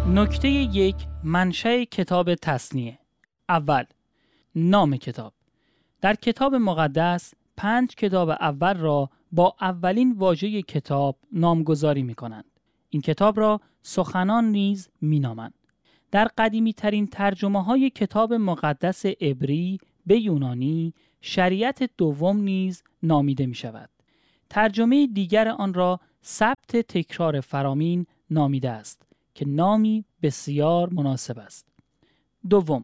نکته 1 منشأ کتاب تثنیه. اول، نام کتاب. در کتاب مقدس 5 کتاب اول را با اولین واژه کتاب نامگذاری می کنند. این کتاب را سخنان نیز می نامند. در قدیمی ترین ترجمه های کتاب مقدس عبری به یونانی شریعت دوم نیز نامیده می شود. ترجمه دیگر آن را ثبت تکرار فرامین نامیده است که نامی بسیار مناسب است. دوم،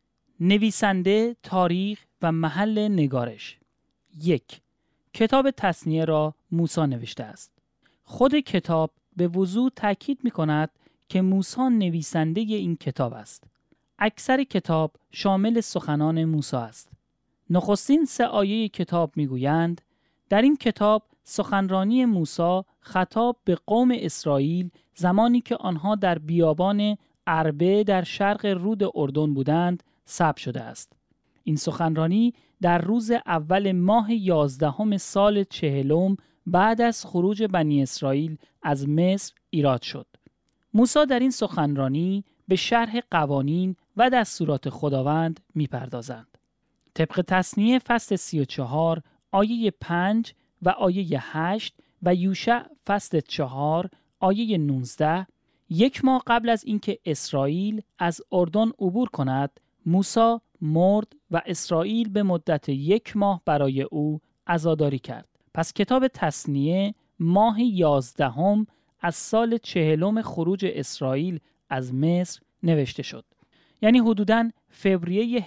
نویسنده، تاریخ و محل نگارش. 1. کتاب تثنیه را موسی نوشته است. خود کتاب به وضوح تاکید می کند که موسی نویسنده این کتاب است. اکثر کتاب شامل سخنان موسی است. نخستین 3 آیه کتاب می گویند در این کتاب سخنرانی موسی خطاب به قوم اسرائیل زمانی که آنها در بیابان عربه در شرق رود اردن بودند ثبت شده است. این سخنرانی در روز اول ماه 11 سال 40 بعد از خروج بنی اسرائیل از مصر ایراد شد. موسی در این سخنرانی به شرح قوانین و دستورات خداوند می‌پردازند. طبق تثنیه فصل 34 آیه 5 و آیه 8 و یوشع فصل 4 آیه 19، 1 ماه قبل از اینکه اسرائیل از اردن عبور کند، موسی مرد و اسرائیل به مدت 1 ماه برای او عزاداری کرد. پس کتاب تثنیه ماه 11 از سال 40 خروج اسرائیل از مصر نوشته شد. یعنی حدوداً فوریه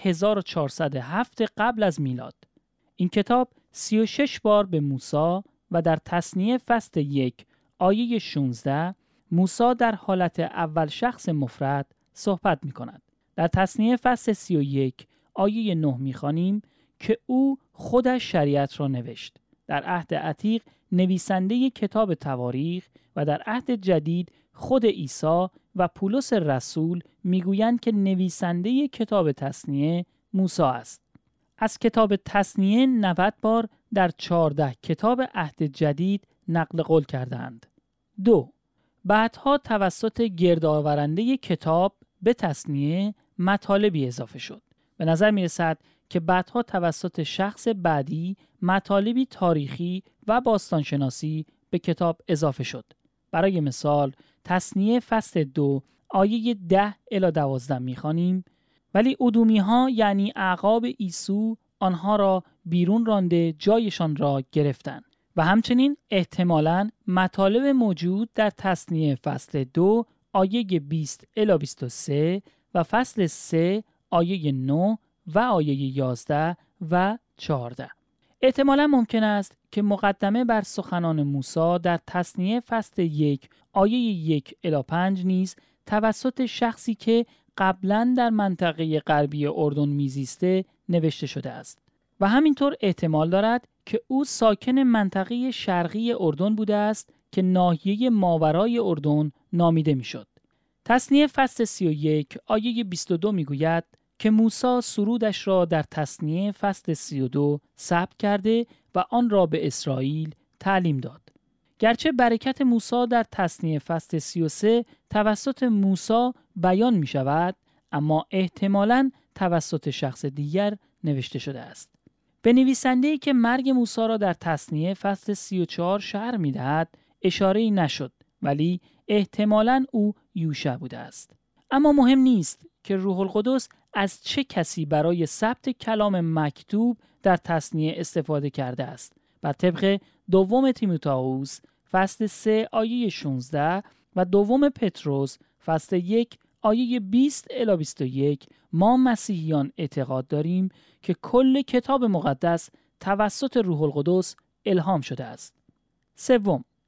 1407 قبل از میلاد. این کتاب 36 بار به موسی و در تثنیه فصل 1 آیه 16 موسی در حالت اول شخص مفرد صحبت می کند. در تثنیه فصل 31 آیه 9 می خوانیم که او خودش شریعت را نوشت. در عهد عتیق نویسنده کتاب تواریخ و در عهد جدید خود عیسی و پولس رسول میگویند که نویسنده کتاب تثنیه موسی است. از کتاب تثنیه 90 بار در 14 کتاب عهد جدید نقل قول کردند. 2. بعدها توسط گردآورنده کتاب به تثنیه مطالبی اضافه شد. به نظر می رسد که بعدها توسط شخص بعدی مطالبی تاریخی و باستانشناسی به کتاب اضافه شد. برای مثال تثنیه فصل 2 آیه 10 الی 12 می خوانیم ولی ادومی ها یعنی اعقاب عیسو آنها را بیرون رانده جایشان را گرفتند. و همچنین احتمالاً مطالب موجود در تثنیه فصل 2 آیه 20 الی 23 و فصل 3 آیه 9 و آیه 11 و 14. احتمالاً ممکن است که مقدمه بر سخنان موسی در تثنیه فصل 1 آیه 1 الی 5 نیز توسط شخصی که قبلاً در منطقه غربی اردن میزیسته نوشته شده است و همینطور احتمال دارد که او ساکن منطقه شرقی اردن بوده است که ناحیه ماورای اردن نامیده میشد. تثنیه فصل 31 آیه 22 میگوید که موسی سرودش را در تثنیه فصل 32 ثبت کرده و آن را به اسرائیل تعلیم داد. گرچه برکت موسی در تثنیه فصل 33 توسط موسی بیان می شود، اما احتمالاً توسط شخص دیگر نوشته شده است. به نویسنده‌ای که مرگ موسی را در تثنیه فصل 34 شرح می دهد اشاره‌ای نشد، ولی احتمالاً او یوشع بوده است. اما مهم نیست که روح القدس از چه کسی برای ثبت کلام مکتوب در تثنیه استفاده کرده است. بر طبق دوم تیموتائوس فصل 3 آیه 16 و دوم پتروس فصل 1 آیه 20 الی 21 ما مسیحیان اعتقاد داریم که کل کتاب مقدس توسط روح القدس الهام شده است. 3.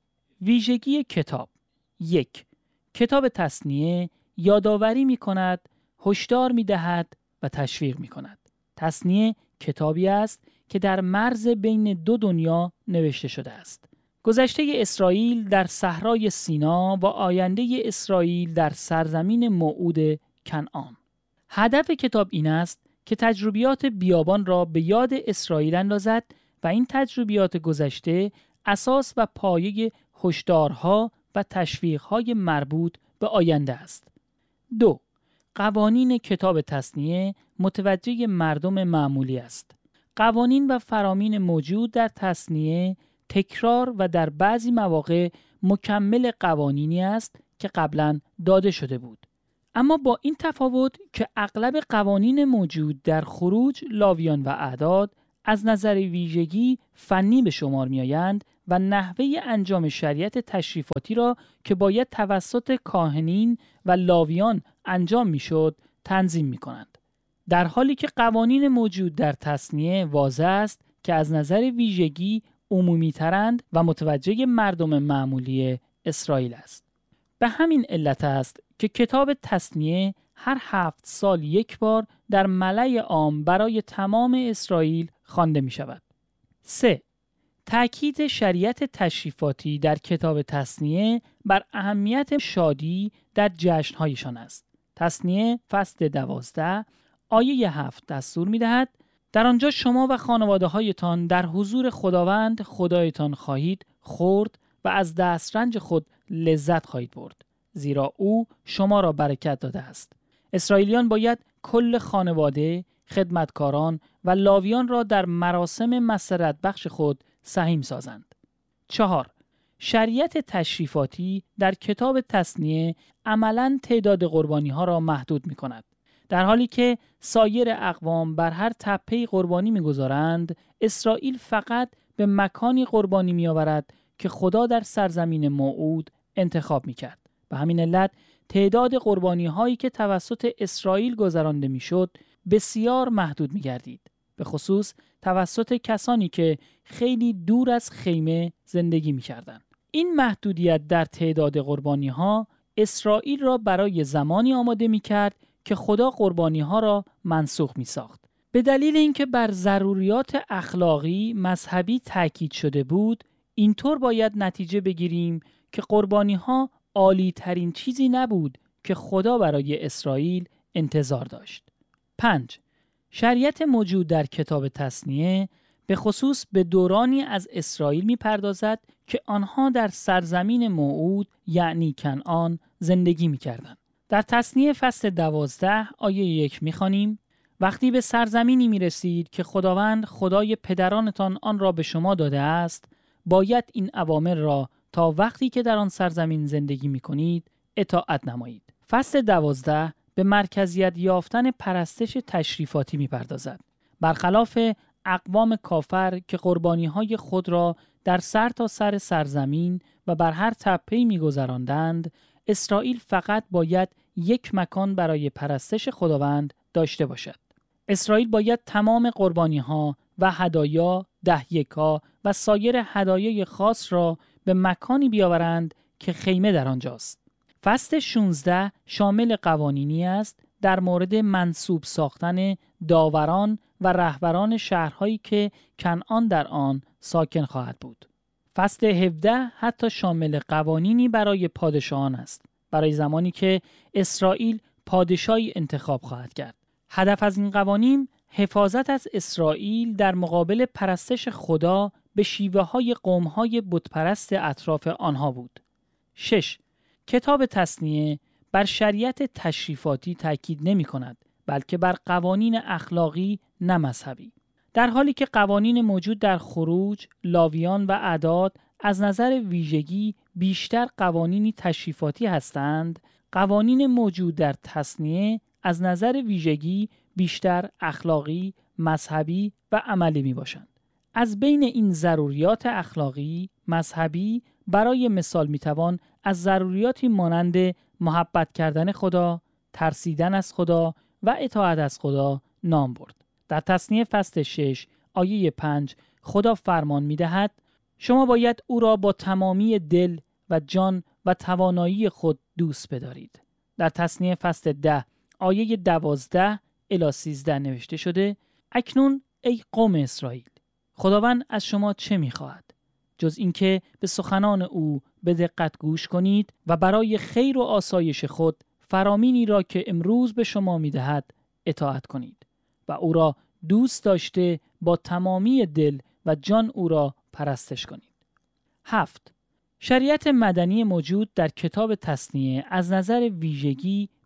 ویژگی کتاب. 1. کتاب تثنیه یادآوری می کند، هشدار می دهد و تشویق می کند. تثنیه کتابی است که در مرز بین 2 دنیا نوشته شده است. گذشته اسرائیل در صحرای سینا و آینده اسرائیل در سرزمین موعود کنعان. هدف کتاب این است که تجربیات بیابان را به یاد اسرائیل اندازد و این تجربیات گذشته اساس و پایه هشدارها و تشویقهای مربوط به آینده است. 2. قوانین کتاب تثنیه متوجه مردم معمولی است. قوانین و فرامین موجود در تثنیه تکرار و در بعضی مواقع مکمل قوانینی است که قبلا داده شده بود. اما با این تفاوت که اغلب قوانین موجود در خروج، لاویان و اعداد از نظر ویژگی فنی به شمار می آیند و نحوه انجام شریعت تشریفاتی را که باید توسط کاهنین و لاویان انجام می شد تنظیم می کنند. در حالی که قوانین موجود در تثنیه واضح است که از نظر ویژگی عمومی ترند و متوجه مردم معمولی اسرائیل است. به همین علت است که کتاب تثنیه هر 7 سال یک بار در ملأ عام برای تمام اسرائیل خوانده می شود. 3. تأکید شریعت تشریفاتی در کتاب تثنیه بر اهمیت شادی در جشن‌هایشان است. تثنیه فصل 12 آیه 7 دستور می دهد در آنجا شما و خانواده هایتان در حضور خداوند خدایتان خواهید خورد و از دسترنج خود لذت خواهید برد، زیرا او شما را برکت داده است. اسرائیلیان باید کل خانواده، خدمتکاران و لاویان را در مراسم مسرت بخش خود سهیم سازند. 4. شریعت تشریفاتی در کتاب تثنیه عملاً تعداد قربانی ها را محدود می کند. در حالی که سایر اقوام بر هر تپه‌ای قربانی می‌گذارند، اسرائیل فقط به مکانی قربانی می‌آورد که خدا در سرزمین موعود انتخاب می‌کرد. به همین علت تعداد قربانی‌هایی که توسط اسرائیل گذرانده می‌شد بسیار محدود می‌گردید، به خصوص توسط کسانی که خیلی دور از خیمه زندگی می‌کردند. این محدودیت در تعداد قربانی‌ها اسرائیل را برای زمانی آماده می‌کرد که خدا قربانی‌ها را منسوخ می‌ساخت. به دلیل اینکه بر ضروریات اخلاقی مذهبی تاکید شده بود، اینطور باید نتیجه بگیریم که قربانی‌ها عالی ترین چیزی نبود که خدا برای اسرائیل انتظار داشت. 5. شریعت موجود در کتاب تثنیه به خصوص به دورانی از اسرائیل می‌پردازد که آنها در سرزمین موعود یعنی کنعان زندگی می‌کردند. در تثنیه فصل 12 آیه 1 می‌خوانیم: وقتی به سرزمینی می‌رسید که خداوند خدای پدرانتان آن را به شما داده است، باید این اوامر را تا وقتی که در آن سرزمین زندگی می‌کنید اطاعت نمایید. فصل 12 به مرکزیت یافتن پرستش تشریفاتی می‌پردازد. برخلاف اقوام کافر که قربانی‌های خود را در سر تا سر سرزمین و بر هر تپه‌ای می‌گذراندند، اسرائیل فقط باید یک مکان برای پرستش خداوند داشته باشد. اسرائیل باید تمام قربانی‌ها و هدایا، دهیکا و سایر هدایای خاص را به مکانی بیاورند که خیمه در آنجاست. فصل 16 شامل قوانینی است در مورد منسوب ساختن داوران و رهبران شهرهایی که کنعان در آن ساکن خواهد بود. فصل 17 حتی شامل قوانینی برای پادشاهان است، برای زمانی که اسرائیل پادشاهی انتخاب خواهد کرد. هدف از این قوانین حفاظت از اسرائیل در مقابل پرستش خدا به شیوه‌های قوم‌های بتپرست اطراف آنها بود. 6. کتاب تثنیه بر شریعت تشریفاتی تاکید نمی‌کند، بلکه بر قوانین اخلاقی نه مذهبی. در حالی که قوانین موجود در خروج، لاویان و اعداد از نظر ویژگی بیشتر قوانینی تشریفاتی هستند، قوانین موجود در تثنیه از نظر ویژگی بیشتر اخلاقی، مذهبی و عملی می باشند. از بین این ضروریات اخلاقی، مذهبی برای مثال می توان از ضروریاتی مانند محبت کردن خدا، ترسیدن از خدا و اطاعت از خدا نام برد. در تثنیه فصل 6 آیه 5 خدا فرمان می دهد: شما باید او را با تمامی دل و جان و توانایی خود دوست بدارید. در تثنیه فصل 10 آیه 12 الی 13 نوشته شده: اکنون ای قوم اسرائیل، خداوند از شما چه می خواهد؟ جز اینکه به سخنان او به دقت گوش کنید و برای خیر و آسایش خود فرامینی را که امروز به شما می دهد اطاعت کنید و او را دوست داشته با تمامی دل و جان او را پرستش کنید. 7. شریعت مدنی موجود در کتاب تثنیه از نظر ویژگی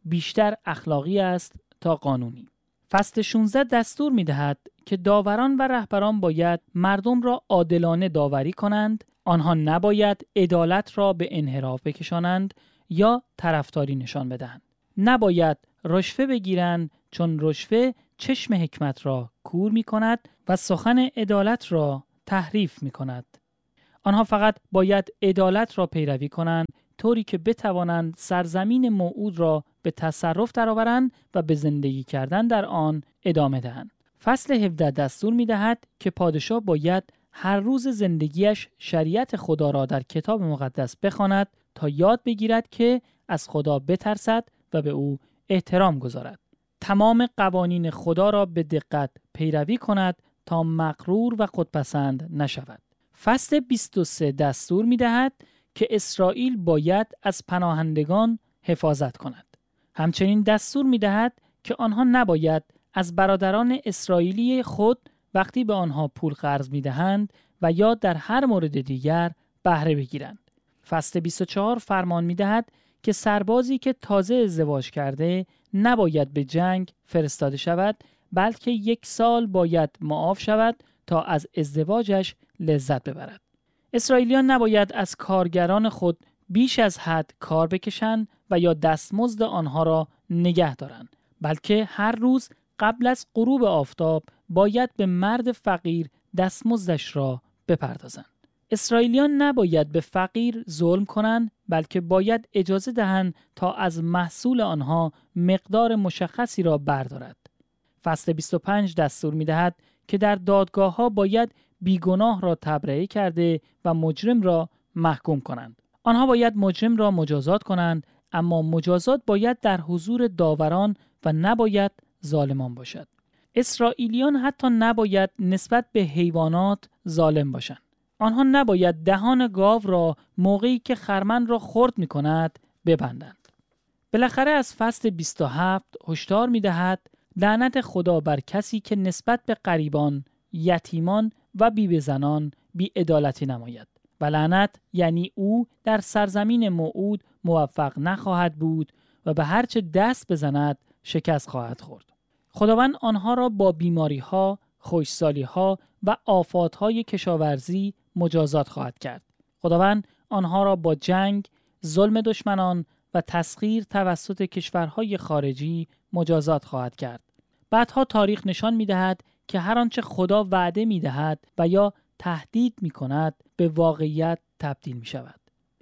بیشتر اخلاقی است تا قانونی. فصل 16 دستور می‌دهد که داوران و رهبران باید مردم را عادلانه داوری کنند، آنها نباید عدالت را به انحراف بکشانند یا طرفداری نشان بدهند. نباید رشوه بگیرند، چون رشوه چشم حکمت را کور می‌کند و سخن عدالت را تحریف می‌کند. آنها فقط باید عدالت را پیروی کنند، طوری که بتوانند سرزمین موعود را به تصرف درآورند و به زندگی کردن در آن ادامه دهند. فصل 17 دستور می‌دهد که پادشاه باید هر روز زندگیش شریعت خدا را در کتاب مقدس بخواند تا یاد بگیرد که از خدا بترسد و به او احترام گذارد. تمام قوانین خدا را به دقت پیروی کند تا مغرور و خودپسند نشود. فصل 23 دستور می‌دهد که اسرائیل باید از پناهندگان حفاظت کند. همچنین دستور می‌دهد که آنها نباید از برادران اسرائیلی خود وقتی به آنها پول قرض می‌دهند و یا در هر مورد دیگر بهره بگیرند. فصل 24 فرمان می‌دهد که سربازی که تازه ازدواج کرده نباید به جنگ فرستاده شود، بلکه 1 سال باید معاف شود تا از ازدواجش لذت ببرد. اسرائیلیان نباید از کارگران خود بیش از حد کار بکشند و یا دستمزد آنها را نگه دارند، بلکه هر روز قبل از غروب آفتاب باید به مرد فقیر دستمزدش را بپردازند. اسرائیلیان نباید به فقیر ظلم کنند، بلکه باید اجازه دهند تا از محصول آنها مقدار مشخصی را بردارد. فصل 25 دستور می‌دهد که در دادگاه‌ها باید بیگناه را تبرئه کرده و مجرم را محکوم کنند. آنها باید مجرم را مجازات کنند، اما مجازات باید در حضور داوران و نباید ظالمان باشد. اسرائیلیان حتی نباید نسبت به حیوانات ظالم باشند. آنها نباید دهان گاو را موقعی که خرمن را خرد می‌کند ببندند. بالاخره از فصل 27 هشدار می‌دهد لعنت خدا بر کسی که نسبت به غریبان، یتیمان و بیوه‌زنان بی‌عدالتی نماید. و لعنت یعنی او در سرزمین موعود موفق نخواهد بود و به هر چه دست بزند شکست خواهد خورد. خداوند آنها را با بیماری‌ها، خشکسالی‌ها و آفات‌های کشاورزی مجازات خواهد کرد. خداوند آنها را با جنگ، ظلم دشمنان و تسخیر توسط کشورهای خارجی مجازات خواهد کرد. بعدها تاریخ نشان می‌دهد که هر آنچه خدا وعده می‌دهد و یا تهدید می‌کند به واقعیت تبدیل می‌شود.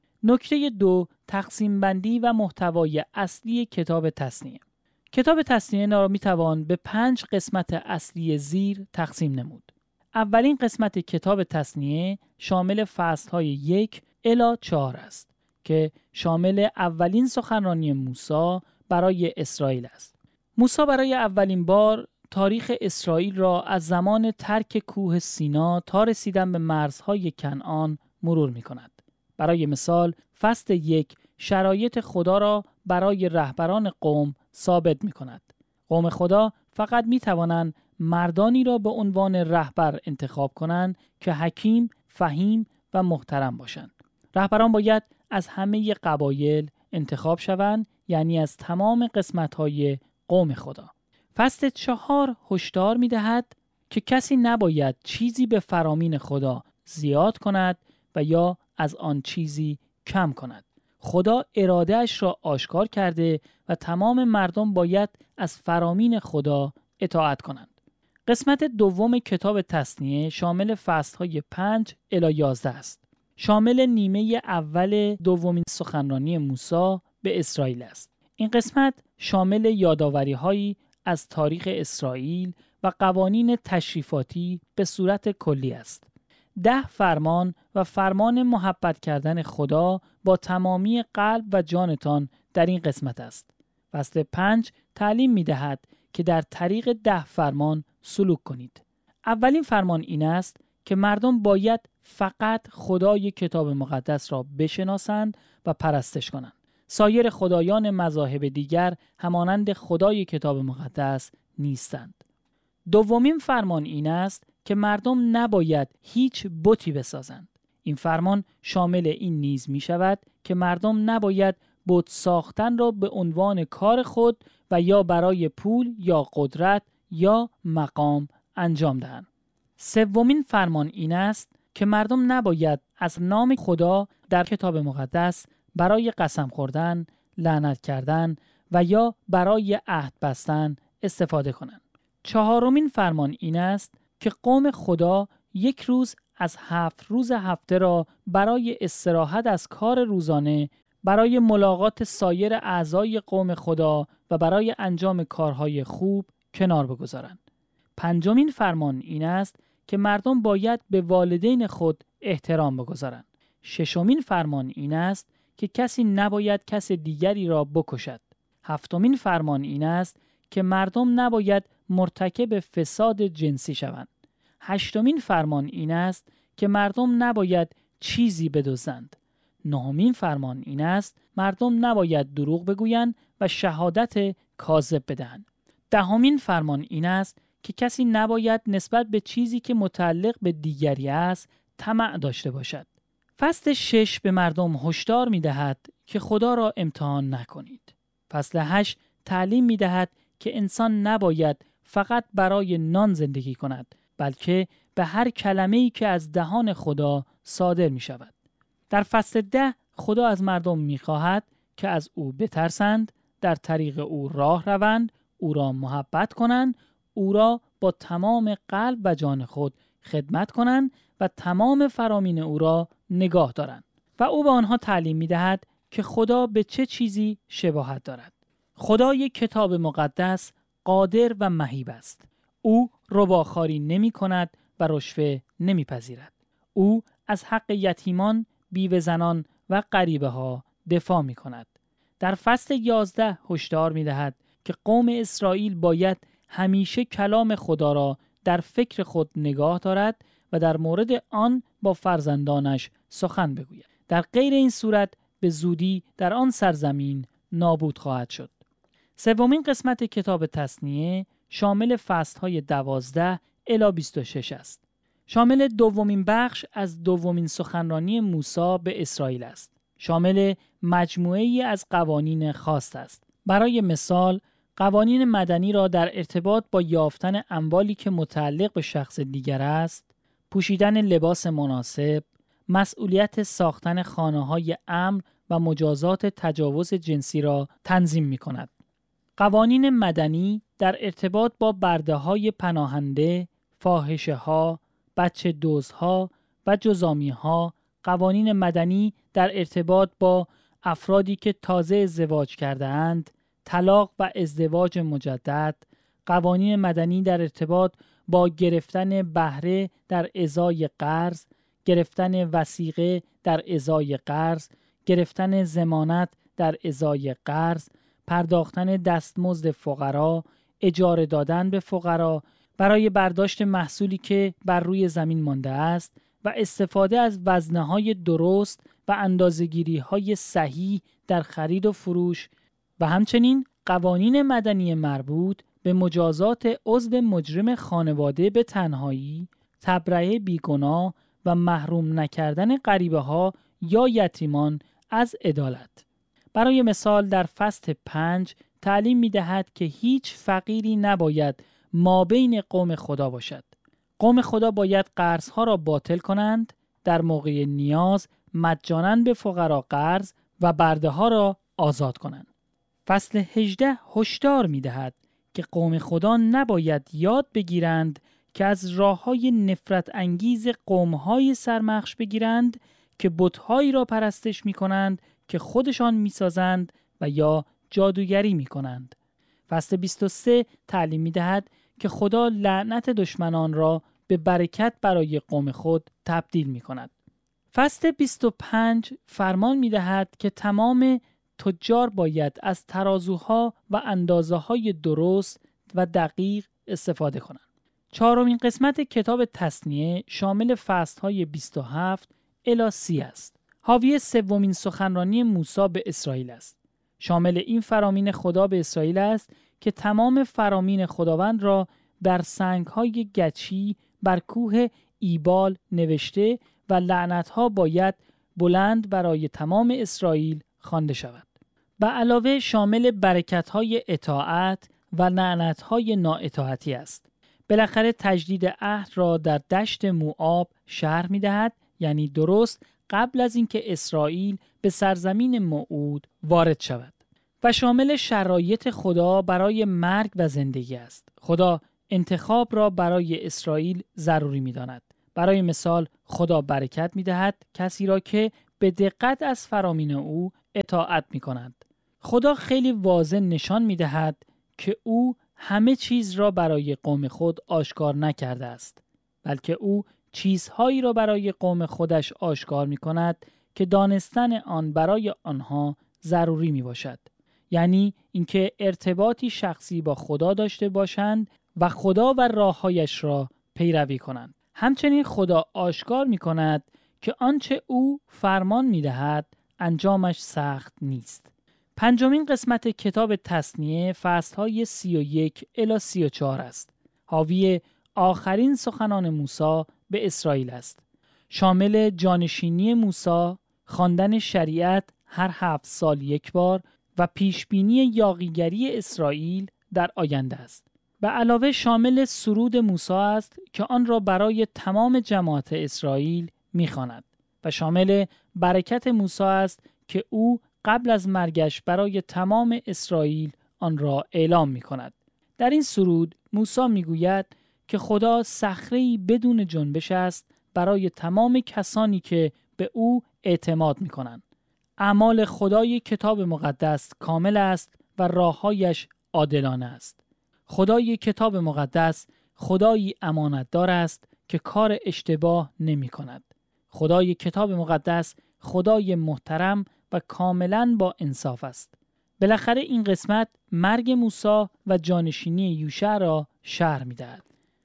نکته 2 تقسیم بندی و محتوای اصلی کتاب تثنیه. کتاب تثنیه را می‌توان به 5 قسمت اصلی زیر تقسیم نمود. اولین قسمت کتاب تثنیه شامل فصل‌های 1 الی 4 است که شامل اولین سخنرانی موسی برای اسرائیل است. موسی برای اولین بار تاریخ اسرائیل را از زمان ترک کوه سینا تا رسیدن به مرزهای کنعان مرور می‌کند. برای مثال فصل 1 شرایط خدا را برای رهبران قوم ثابت می‌کند. قوم خدا فقط می‌توانند مردانی را به عنوان رهبر انتخاب کنند که حکیم، فهیم و محترم باشند. رهبران باید از همه قبایل انتخاب شوند، یعنی از تمام قسمت‌های قوم خدا. فصل 4 هشدار می‌دهد که کسی نباید چیزی به فرامین خدا زیاد کند و یا از آن چیزی کم کند. خدا اراده‌اش را آشکار کرده و تمام مردم باید از فرامین خدا اطاعت کنند. قسمت دوم کتاب تثنیه شامل فصل‌های 5 الی 11 است. شامل نیمه اول دومین سخنرانی موسی به اسرائیل است. این قسمت شامل یادآوری‌هایی از تاریخ اسرائیل و قوانین تشریفاتی به صورت کلی است. 10 فرمان و فرمان محبت کردن خدا با تمامی قلب و جانتان در این قسمت است. فصل 5 تعلیم می‌دهد که در طریق 10 فرمان سلوک کنید. اولین فرمان این است که مردم باید فقط خدای کتاب مقدس را بشناسند و پرستش کنند. سایر خدایان مذاهب دیگر همانند خدای کتاب مقدس نیستند. دومین فرمان این است که مردم نباید هیچ بتی بسازند. این فرمان شامل این نیز می شود که مردم نباید بت ساختن را به عنوان کار خود و یا برای پول یا قدرت یا مقام انجام دهند. سومین فرمان این است که مردم نباید از نام خدا در کتاب مقدس برای قسم خوردن، لعنت کردن و یا برای عهد بستن استفاده کنند. چهارمین فرمان این است که قوم خدا یک روز از 7 روز هفته را برای استراحت از کار روزانه، برای ملاقات سایر اعضای قوم خدا و برای انجام کارهای خوب کنار بگذارند. پنجمین فرمان این است که مردم باید به والدین خود احترام بگذارند. ششمین فرمان این است که کسی نباید کس دیگری را بکشد. هفتمین فرمان این است که مردم نباید مرتکب فساد جنسی شوند. هشتمین فرمان این است که مردم نباید چیزی بدزدند. نهمین فرمان این است مردم نباید دروغ بگویند و شهادت کاذب بدهند. دهمین فرمان این است که کسی نباید نسبت به چیزی که متعلق به دیگری است طمع داشته باشد. فصل 6 به مردم هشدار می‌دهد که خدا را امتحان نکنید. فصل 8 تعلیم می‌دهد که انسان نباید فقط برای نان زندگی کند، بلکه به هر کلمه‌ای که از دهان خدا صادر می‌شود. در فصل 10 خدا از مردم می‌خواهد که از او بترسند، در طریق او راه روند، او را محبت کنند، او را با تمام قلب و جان خود خدمت کنند و تمام فرامین او را نگاه دارند. و او به آنها تعلیم می‌دهد که خدا به چه چیزی شباهت دارد. خدای کتاب مقدس قادر و مهیب است. او رباخواری نمی‌کند و رشوه نمی‌پذیرد. او از حق یتیمان، بیوه زنان و غریبه‌ها دفاع می‌کند. در فصل 11 هشدار می‌دهد که قوم اسرائیل باید همیشه کلام خدا را در فکر خود نگاه دارد و در مورد آن با فرزندانش سخن بگوید. در غیر این صورت به زودی در آن سرزمین نابود خواهد شد. سومین قسمت کتاب تثنیه شامل فصل‌های 12 الی 26 است. شامل دومین بخش از دومین سخنرانی موسی به اسرائیل است. شامل مجموعه‌ای از قوانین خاص است. برای مثال قوانین مدنی را در ارتباط با یافتن اموالی که متعلق به شخص دیگر است، پوشیدن لباس مناسب، مسئولیت ساختن خانه‌های امن و مجازات تجاوز جنسی را تنظیم می‌کند. قوانین مدنی در ارتباط با برده‌های پناهنده، فاحشه‌ها، بچه دزدها و جزامی‌ها، قوانین مدنی در ارتباط با افرادی که تازه ازدواج کرده‌اند، طلاق و ازدواج مجدد، قوانین مدنی در ارتباط با گرفتن بهره در ازای قرض، گرفتن وثیقه در ازای قرض، گرفتن ضمانت در ازای قرض، پرداختن دستمزد فقرا، اجاره دادن به فقرا برای برداشت محصولی که بر روی زمین مانده است و استفاده از وزنه‌های درست و اندازه‌گیری‌های صحیح در خرید و فروش و همچنین قوانین مدنی مربوط به مجازات عضو مجرم خانواده به تنهایی، تبرئه بیگناه و محروم نکردن غریبه‌ها یا یتیمان از عدالت. برای مثال در فصل 5 تعلیم می‌دهد که هیچ فقیری نباید مابین قوم خدا باشد. قوم خدا باید قرضها را باطل کنند، در موقع نیاز مجانا به فقرا قرض و برده ها را آزاد کنند. فصل 18 هشدار می‌دهد که قوم خدا نباید یاد بگیرند که از راه‌های نفرت انگیز قوم‌های سرمخش بگیرند که بت‌هایی را پرستش می‌کنند که خودشان می‌سازند و یا جادوگری می‌کنند. فصل 23 تعلیم می‌دهد که خدا لعنت دشمنان را به برکت برای قوم خود تبدیل می‌کند. فصل 25 فرمان می‌دهد که تمام تجار باید از ترازوها و اندازه‌های درست و دقیق استفاده کنند. چهارمین قسمت کتاب تثنیه شامل فصل‌های 27 الی 30 است. حاوی سومین سخنرانی موسی به اسرائیل است. شامل این فرامین خدا به اسرائیل است که تمام فرامین خداوند را بر سنگ‌های گچی بر کوه ایبال نوشته و لعنت‌ها باید بلند برای تمام اسرائیل خوانده شود. به علاوه شامل برکت‌های اطاعت و لعنت‌های نااطاعتی است. بالاخره تجدید عهد را در دشت موآب شرح می‌دهد، یعنی درست قبل از اینکه اسرائیل به سرزمین موعود وارد شود، و شامل شرایط خدا برای مرگ و زندگی است. خدا انتخاب را برای اسرائیل ضروری می‌داند. برای مثال خدا برکت می‌دهد کسی را که به دقت از فرامین او اطاعت می‌کنند. خدا خیلی واضح نشان می‌دهد که او همه چیز را برای قوم خود آشکار نکرده است، بلکه او چیزهایی را برای قوم خودش آشکار می‌کند که دانستن آن برای آنها ضروری میباشد. یعنی اینکه ارتباطی شخصی با خدا داشته باشند و خدا و راههایش را پیروی کنند. همچنین خدا آشکار می‌کند که آنچه او فرمان می‌دهد انجامش سخت نیست. پنجمین قسمت کتاب تثنیه فصل‌های 31 الی 34 است. حاوی آخرین سخنان موسی به اسرائیل است. شامل جانشینی موسی، خواندن شریعت هر 7 سال یک بار و پیشبینی یاغیگری اسرائیل در آینده است. به علاوه شامل سرود موسی است که آن را برای تمام جماعت اسرائیل می‌خواند و شامل برکت موسی است که او قبل از مرگش برای تمام اسرائیل آن را اعلام می‌کند. در این سرود موسی می‌گوید که خدا صخره‌ای بدون جنبش است برای تمام کسانی که به او اعتماد می‌کنند. اعمال خدای کتاب مقدس کامل است و راه‌هایش عادلانه است. خدای کتاب مقدس خدایی امانتدار است که کار اشتباه نمی‌کند. خدای کتاب مقدس خدای محترم و کاملاً با انصاف است. بالاخره این قسمت مرگ موسی و جانشینی یوشع را شرح می‌دهد.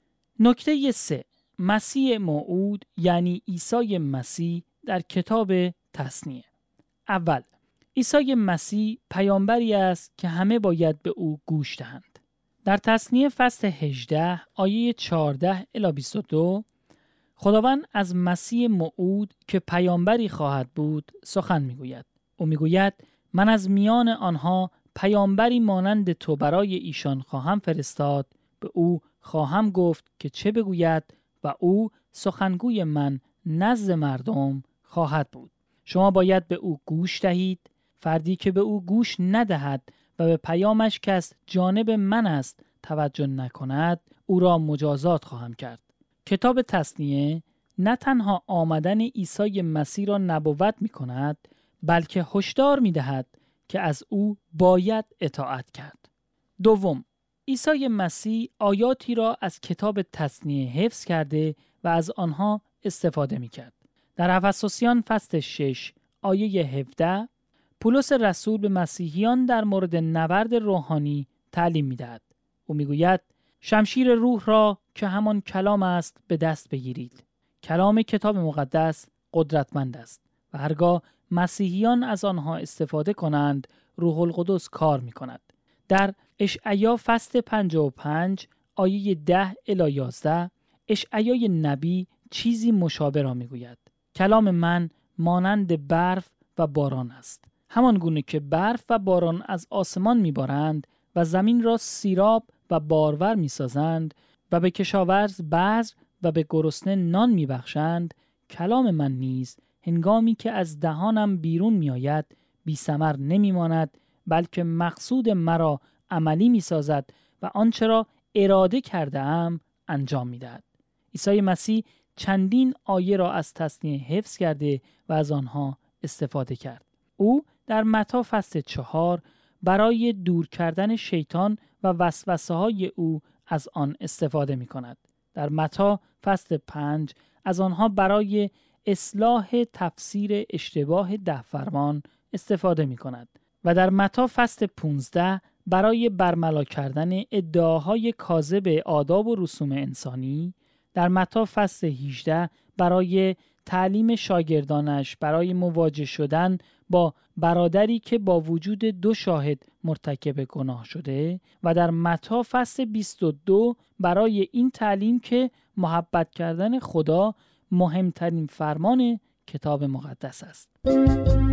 نکته 3: مسیح موعود یعنی عیسی مسیح در کتاب تثنیه. اول، عیسی مسیح پیامبری است که همه باید به او گوش دهند. در تثنیه فصل 18 آیه 14 الی 22 خداوند از مسیح موعود که پیامبری خواهد بود سخن میگوید. او میگوید من از میان آنها پیامبری مانند تو برای ایشان خواهم فرستاد، به او خواهم گفت که چه بگوید و او سخنگوی من نزد مردم خواهد بود. شما باید به او گوش دهید. فردی که به او گوش ندهد و به پیامش که از جانب من است توجه نکند، او را مجازات خواهم کرد. کتاب تثنیه نه تنها آمدن عیسی مسیح را نبوت می کند، بلکه هشدار می دهد که از او باید اطاعت کرد. دوم، عیسی مسیح آیاتی را از کتاب تثنیه حفظ کرده و از آنها استفاده می کرد. در افسوسیان فصل 6 آیه 17 پولس رسول به مسیحیان در مورد نبرد روحانی تعلیم می دهد. او می گوید شمشیر روح را که همان کلام است به دست بگیرید. کلام کتاب مقدس قدرتمند است و هرگاه مسیحیان از آنها استفاده کنند روح القدس کار می کند. در اشعیا فصل 55 آیه 10 الی 11 اشعیای نبی چیزی مشابه را می گوید. کلام من مانند برف و باران است. همان گونه که برف و باران از آسمان می بارند و زمین را سیراب و بارور می سازند و به کشاورز بذر و به گرسنه نان می بخشند، کلام من نیز هنگامی که از دهانم بیرون می آید بی ثمر نمی ماند، بلکه مقصود مرا عملی می سازد و آنچه را اراده کرده ام انجام می دهد. عیسی مسیح چندین آیه را از تثنیه حفظ کرده و از آنها استفاده کرد. او در متی فصل 4 برای دور کردن شیطان و وسوسه های او از آن استفاده می کند. در متی فصل 5 از آنها برای اصلاح تفسیر اشتباه 10 فرمان استفاده می کند و در متی فصل 15 برای برملا کردن ادعاهای کاذب آداب و رسوم انسانی، در متی فصل 18 برای تعلیم شاگردانش برای مواجه شدن با برادری که با وجود 2 شاهد مرتکب گناه شده و در متی فصل 22 برای این تعلیم که محبت کردن خدا مهمترین فرمان کتاب مقدس است.